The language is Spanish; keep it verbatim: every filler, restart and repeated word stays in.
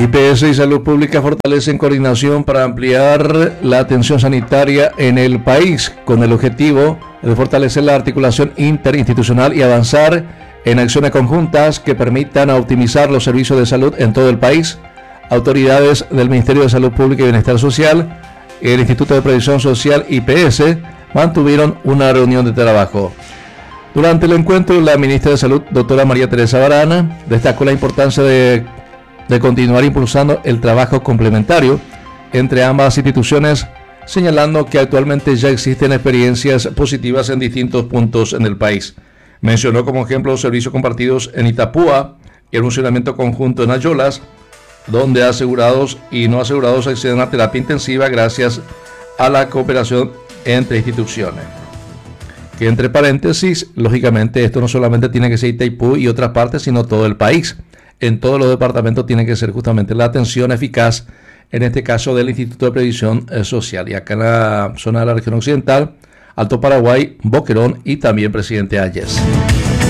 I P S y Salud Pública fortalecen coordinación para ampliar la atención sanitaria en el país, con el objetivo de fortalecer la articulación interinstitucional y avanzar en acciones conjuntas que permitan optimizar los servicios de salud en todo el país. Autoridades del Ministerio de Salud Pública y Bienestar Social, el Instituto de Previsión Social I P S, mantuvieron una reunión de trabajo. Durante el encuentro, la ministra de Salud, doctora María Teresa Barahona, destacó la importancia de, de continuar impulsando el trabajo complementario entre ambas instituciones, señalando que actualmente ya existen experiencias positivas en distintos puntos en el país. Mencionó como ejemplo los servicios compartidos en Itapúa y el funcionamiento conjunto en Ayolas, donde asegurados y no asegurados acceden a terapia intensiva gracias a la cooperación entre instituciones. Que entre paréntesis, lógicamente esto no solamente tiene que ser Itaipú y otras partes, sino todo el país. En todos los departamentos tiene que ser justamente la atención eficaz, en este caso del Instituto de Previsión Social. Y acá en la zona de la región occidental, Alto Paraguay, Boquerón y también Presidente Hayes.